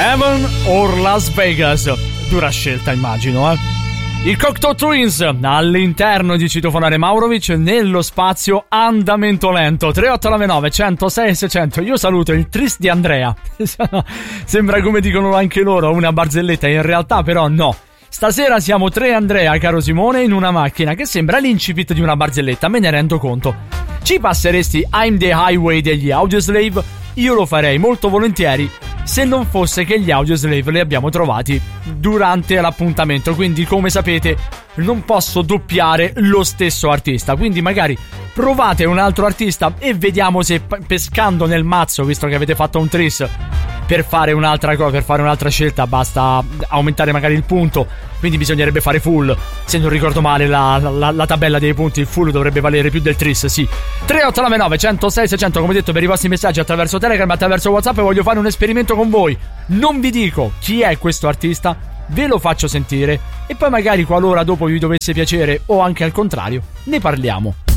Heaven or Las Vegas? Dura scelta, immagino, I Cocteau Twins all'interno di Citofonare Maurovic, nello spazio Andamento Lento. 3899 106 600. Io saluto il tris di Andrea. Sembra, come dicono anche loro, una barzelletta, in realtà però no. Stasera siamo 3 Andrea, caro Simone, in una macchina che sembra l'incipit di una barzelletta, me ne rendo conto. Ci passeresti I'm the Highway degli Audioslave? Io lo farei molto volentieri, se non fosse che gli Audioslave li abbiamo trovati durante l'appuntamento, quindi come sapete non posso doppiare lo stesso artista, quindi magari provate un altro artista e vediamo se pescando nel mazzo, visto che avete fatto un tris, per fare un'altra cosa, per fare un'altra scelta basta aumentare magari il punto, quindi bisognerebbe fare full. Se non ricordo male la tabella dei punti, il full dovrebbe valere più del tris, sì. 3899 106 600, come detto, per i vostri messaggi attraverso Telegram, attraverso WhatsApp. Voglio fare un esperimento con voi, non vi dico chi è questo artista, ve lo faccio sentire e poi magari, qualora dopo vi dovesse piacere o anche al contrario, ne parliamo.